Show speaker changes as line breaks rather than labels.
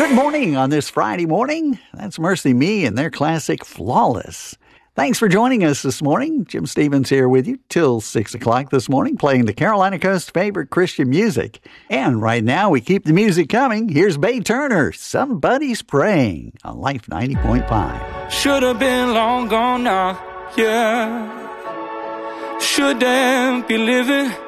Good morning on this Friday morning. That's Mercy Me and their classic Flawless. Thanks for joining us this morning. Jim Stevens here with you till 6 o'clock this morning, playing the Carolina Coast's favorite Christian music. And right now, we keep the music coming. Here's Bay Turner, Somebody's Praying on Life 90.5.
Should have been long gone now, yeah. Shouldn't be living